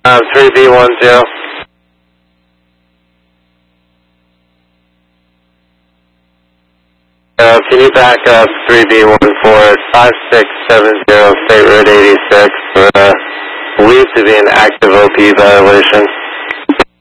3B10. Can you back up 3B14 at 5670 State Road 86 for believed to be an active OP violation?